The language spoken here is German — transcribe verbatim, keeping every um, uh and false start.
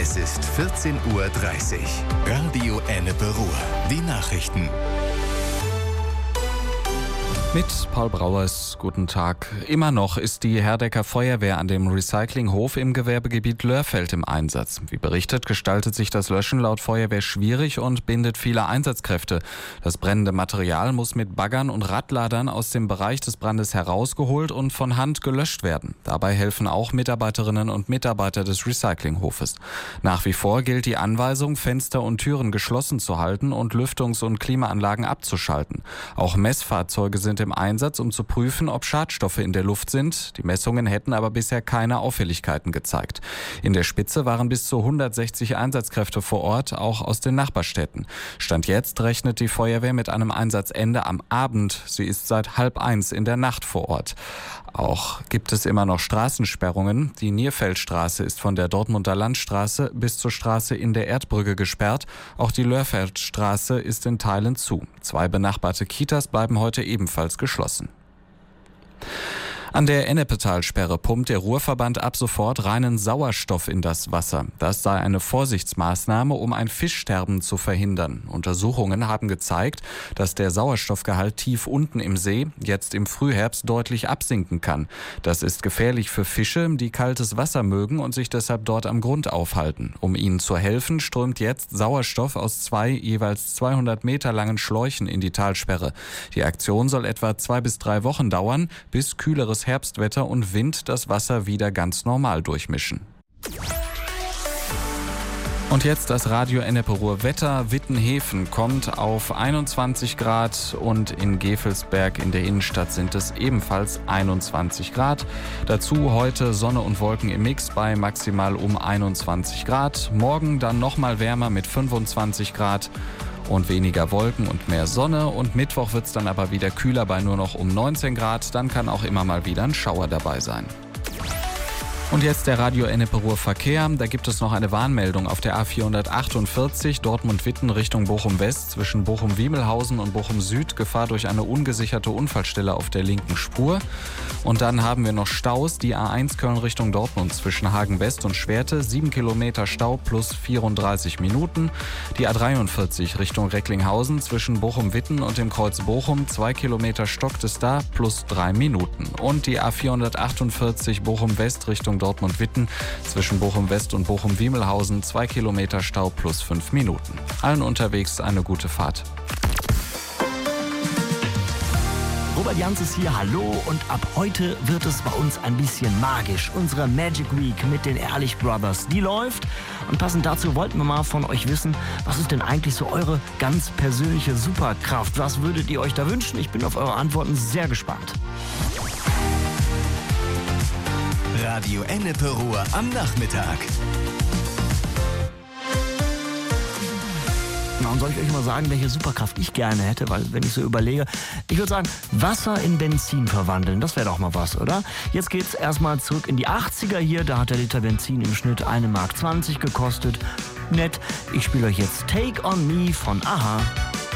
Es ist vierzehn Uhr dreißig. Radio Ennepe Ruhr. Die Nachrichten. Mit Paul Brauers, guten Tag. Immer noch ist die Herdecker Feuerwehr an dem Recyclinghof im Gewerbegebiet Lörfeld im Einsatz. Wie berichtet, gestaltet sich das Löschen laut Feuerwehr schwierig und bindet viele Einsatzkräfte. Das brennende Material muss mit Baggern und Radladern aus dem Bereich des Brandes herausgeholt und von Hand gelöscht werden. Dabei helfen auch Mitarbeiterinnen und Mitarbeiter des Recyclinghofes. Nach wie vor gilt die Anweisung, Fenster und Türen geschlossen zu halten und Lüftungs- und Klimaanlagen abzuschalten. Auch Messfahrzeuge sind im Einsatz, um zu prüfen, ob Schadstoffe in der Luft sind. Die Messungen hätten aber bisher keine Auffälligkeiten gezeigt. In der Spitze waren bis zu hundertsechzig Einsatzkräfte vor Ort, auch aus den Nachbarstädten. Stand jetzt rechnet die Feuerwehr mit einem Einsatzende am Abend. Sie ist seit halb eins in der Nacht vor Ort. Auch gibt es immer noch Straßensperrungen. Die Nierfeldstraße ist von der Dortmunder Landstraße bis zur Straße in der Erdbrücke gesperrt. Auch die Lörfeldstraße ist in Teilen zu. Zwei benachbarte Kitas bleiben heute ebenfalls geschlossen. An der Ennepetalsperre pumpt der Ruhrverband ab sofort reinen Sauerstoff in das Wasser. Das sei eine Vorsichtsmaßnahme, um ein Fischsterben zu verhindern. Untersuchungen haben gezeigt, dass der Sauerstoffgehalt tief unten im See jetzt im Frühherbst deutlich absinken kann. Das ist gefährlich für Fische, die kaltes Wasser mögen und sich deshalb dort am Grund aufhalten. Um ihnen zu helfen, strömt jetzt Sauerstoff aus zwei jeweils zweihundert Meter langen Schläuchen in die Talsperre. Die Aktion soll etwa zwei bis drei Wochen dauern, bis kühleres Herbstwetter und Wind das Wasser wieder ganz normal durchmischen. Und jetzt das Radio Ennepe Ruhr Wetter. Wittenhefen kommt auf einundzwanzig Grad und in Gevelsberg in der Innenstadt sind es ebenfalls einundzwanzig Grad. Dazu heute Sonne und Wolken im Mix bei maximal um einundzwanzig Grad. Morgen dann nochmal wärmer mit fünfundzwanzig Grad. Und weniger Wolken und mehr Sonne. Und Mittwoch wird es dann aber wieder kühler bei nur noch um neunzehn Grad. Dann kann auch immer mal wieder ein Schauer dabei sein. Und jetzt der Radio Ennepe Ruhr Verkehr. Da gibt es noch eine Warnmeldung auf der A vierhundertachtundvierzig Dortmund-Witten Richtung Bochum-West zwischen Bochum-Wiemelhausen und Bochum-Süd. Gefahr durch eine ungesicherte Unfallstelle auf der linken Spur. Und dann haben wir noch Staus. Die A eins Köln Richtung Dortmund zwischen Hagen-West und Schwerte. sieben Kilometer Stau plus vierunddreißig Minuten. Die A dreiundvierzig Richtung Recklinghausen zwischen Bochum-Witten und dem Kreuz Bochum. zwei Kilometer stockt es da plus drei Minuten. Und die A vierhundertachtundvierzig Bochum-West Richtung Dortmund-Witten zwischen Bochum-West und Bochum-Wiemelhausen. zwei Kilometer Stau plus fünf Minuten. Allen unterwegs eine gute Fahrt. Robert Jans ist hier, hallo, und ab heute wird es bei uns ein bisschen magisch. Unsere Magic Week mit den Ehrlich Brothers, die läuft. Und passend dazu wollten wir mal von euch wissen, was ist denn eigentlich so eure ganz persönliche Superkraft? Was würdet ihr euch da wünschen? Ich bin auf eure Antworten sehr gespannt. Radio Ennepe Ruhr am Nachmittag. Na, und soll ich euch mal sagen, welche Superkraft ich gerne hätte? Weil, wenn ich so überlege, ich würde sagen, Wasser in Benzin verwandeln. Das wäre doch mal was, oder? Jetzt geht's erstmal zurück in die achtziger hier. Da hat der Liter Benzin im Schnitt eine Mark zwanzig gekostet. Nett. Ich spiele euch jetzt Take on Me von Aha.